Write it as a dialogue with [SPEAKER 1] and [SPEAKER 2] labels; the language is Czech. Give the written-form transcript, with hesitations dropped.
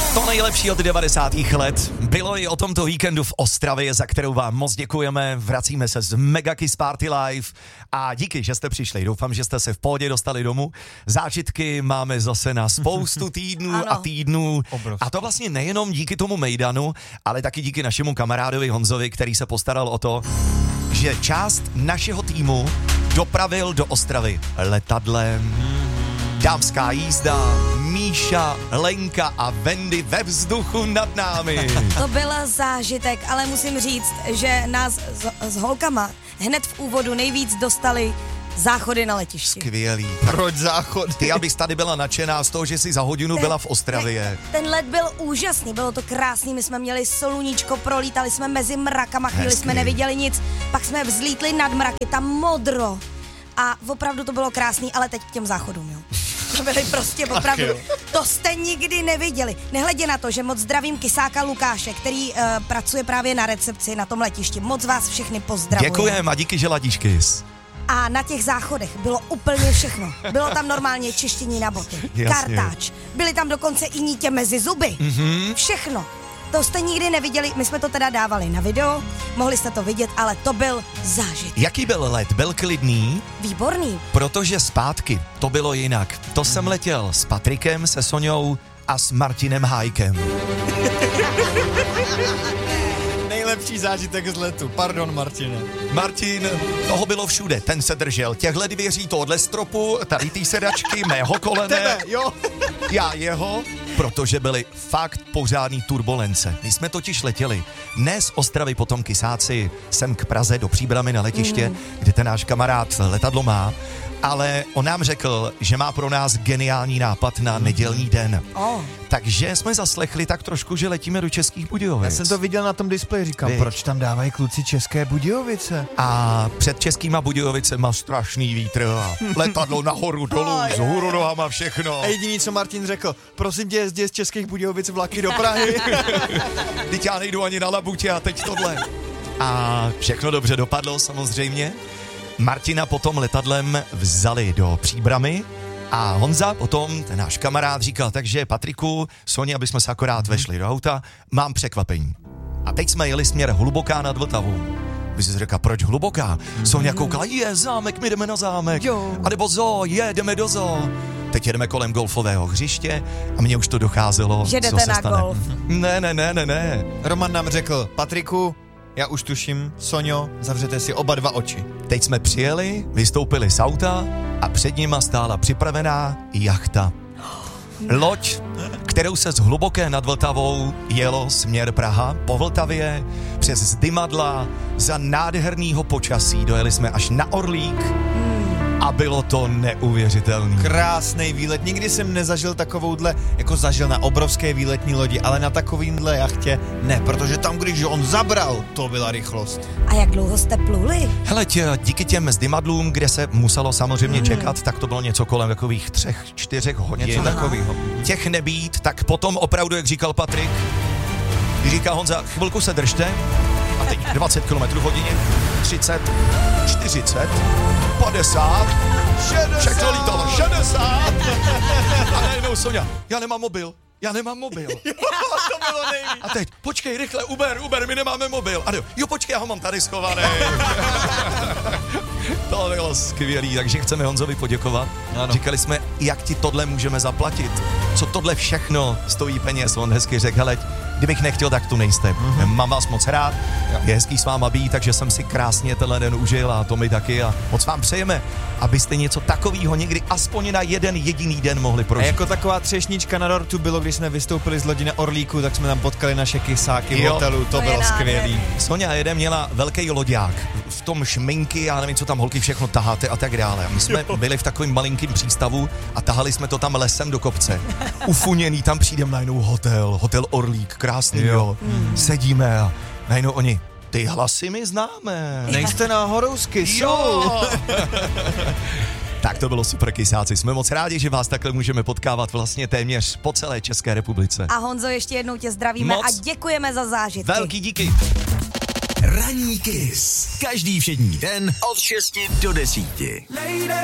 [SPEAKER 1] To nejlepší od 90. let bylo i o tomto víkendu v Ostravě, za kterou vám moc děkujeme. Vracíme se z Mega Kiss Party Live a díky, že jste přišli. Doufám, že jste se v pohodě dostali domů. Zážitky máme zase na spoustu týdnů a týdnů.
[SPEAKER 2] Obrovský.
[SPEAKER 1] A to vlastně nejenom díky tomu mejdanu, ale taky díky našemu kamarádovi Honzovi, který se postaral o to, že část našeho týmu dopravil do Ostravy letadlem. Dámská jízda, Míša, Lenka a Wendy ve vzduchu nad námi.
[SPEAKER 3] To byl zážitek, ale musím říct, že nás s holkama hned v úvodu nejvíc dostali záchody na letišti.
[SPEAKER 1] Skvělý.
[SPEAKER 2] Proč záchod?
[SPEAKER 1] Ty, abys tady byla nadšená z toho, že jsi za hodinu byla v Ostravě.
[SPEAKER 3] Ten let byl úžasný, bylo to krásný, my jsme měli sluníčko, prolítali jsme mezi mrakama, chvíli jsme neviděli nic, pak jsme vzlítli nad mraky, tam modro. A opravdu to bylo krásný, ale teď k těm záchodům, jo. To byly prostě opravdu, to jste nikdy neviděli. Nehledě na to, že moc zdravím kysáka Lukáše, který pracuje právě na recepci na tom letišti. Moc vás všechny pozdravuji.
[SPEAKER 1] Děkujeme a díky, že ladíš Kiss.
[SPEAKER 3] A na těch záchodech bylo úplně všechno. Bylo tam normálně čištění na boty,
[SPEAKER 1] Jasně.
[SPEAKER 3] kartáč, byly tam dokonce i nítě mezi zuby. Všechno. To jste nikdy neviděli, my jsme to teda dávali na video, mohli jste to vidět, ale to byl zážitek.
[SPEAKER 1] Jaký byl let? Byl klidný?
[SPEAKER 3] Výborný.
[SPEAKER 1] Protože zpátky to bylo jinak. To jsem letěl s Patrikem, se Soňou a s Martinem Hájkem.
[SPEAKER 2] Nejlepší zážitek z letu. Pardon, Martine.
[SPEAKER 1] Martin, toho bylo všude, ten se držel těhle dvěří, tohle stropu, tady ty sedačky, mého kolene.
[SPEAKER 2] Tebe, jo.
[SPEAKER 1] Já jeho, protože byly fakt pořádný turbulence. My jsme totiž letěli ne z Ostravy potom Kysáci sem k Praze do Příbrami na letiště, kde ten náš kamarád letadlo má, ale on nám řekl, že má pro nás geniální nápad na nedělní den. Takže jsme zaslechli tak trošku, že letíme do Českých Budějovic.
[SPEAKER 2] Já jsem to viděl na tom displeji, říkám, proč tam dávají kluci České Budějovice?
[SPEAKER 1] A před Českýma Budějovicema strašný vítr a letadlo nahoru, dolů, vzhůru nohama, všechno.
[SPEAKER 2] A jediný, co Martin řekl, prosím tě, jezdí z Českých Budějovic vlaky do Prahy.
[SPEAKER 1] Teď já nejdu ani na labutě a teď tohle. A všechno dobře dopadlo samozřejmě. Martina potom letadlem vzali do Příbramy a Honza potom, ten náš kamarád, říkal, takže Patriku, Soně, aby jsme se akorát vešli do auta, mám překvapení. A teď jsme jeli směr Hluboká nad Vltavou. Vy jsi řekla, proč Hluboká? Soně koukala, zámek, my jdeme na zámek. A nebo zoo, jdeme do zoo. Teď jedeme kolem golfového hřiště a mně už to docházelo,
[SPEAKER 3] že
[SPEAKER 1] co
[SPEAKER 3] jdete
[SPEAKER 1] se
[SPEAKER 3] na
[SPEAKER 1] stane.
[SPEAKER 3] golf.
[SPEAKER 1] Ne.
[SPEAKER 2] Roman nám řekl, Patriku, já už tuším, Soňo, zavřete si oba dva oči.
[SPEAKER 1] Teď jsme přijeli, vystoupili z auta a před nima stála připravená jachta. Loď, kterou se z Hluboké nad Vltavou jelo směr Praha po Vltavě, přes Zdymadla, za nádhernýho počasí dojeli jsme až na Orlík a bylo to neuvěřitelný.
[SPEAKER 2] Krásný výlet, nikdy jsem nezažil takovouhle, jako zažil na obrovské výletní lodi, ale na takovýmhle jachtě ne, protože tam, když on zabral, to byla rychlost.
[SPEAKER 3] A jak dlouho jste pluli?
[SPEAKER 1] Hele, díky těm Zdymadlům, kde se muselo samozřejmě čekat, tak to bylo něco kolem takových 3-4 hodin.
[SPEAKER 2] Něco takového.
[SPEAKER 1] Těch nebýt, tak potom opravdu, jak říkal Patrik, když říká Honza, chvilku se držte a teď 20 km v hodině, 30, 40, 50, 60, všechno lítalo, 60 a najednou Soňa, já nemám mobil.
[SPEAKER 2] To bylo nejvíc.
[SPEAKER 1] A teď, počkej, rychle, Uber, my nemáme mobil. A jo, počkej, já ho mám tady schovaný. To bylo skvělý, takže chceme Honzovi poděkovat. Ano. Říkali jsme, jak ti tohle můžeme zaplatit. Co tohle všechno stojí peněz. On hezky řekl, hele, kdybych nechtěl, tak tu nejste. Mám vás moc rád, je hezký s váma být, takže jsem si krásně tenhle den užil a to my taky a moc vám přejeme, abyste něco takového někdy aspoň na jeden jediný den mohli prožít.
[SPEAKER 2] A jako taková třešnička na dortu bylo, když jsme vystoupili z lodi na Orlíku, tak jsme tam potkali naše kysáky v hotelu, to bylo skvělý.
[SPEAKER 1] Soňa jeden měla velký loďák, v tom šminky, já nevím, co tam holky všechno taháte a tak dále. My jsme byli v takovém malinkém přístavu a tahali jsme to tam lesem do kopce. Ufuněný, tam přijdem najednou hotel Orlík, krásný, jo. Sedíme a najednou oni, ty hlasy my známe.
[SPEAKER 2] Nejste náhodou z Kissu?
[SPEAKER 1] Jo. Tak to bylo super, Kysáci. Jsme moc rádi, že vás takhle můžeme potkávat vlastně téměř po celé České republice.
[SPEAKER 3] A Honzo, ještě jednou tě zdravíme a děkujeme za zážitky.
[SPEAKER 1] Velký díky.
[SPEAKER 4] Ranní Kiss. Každý všední den od 6 do 10.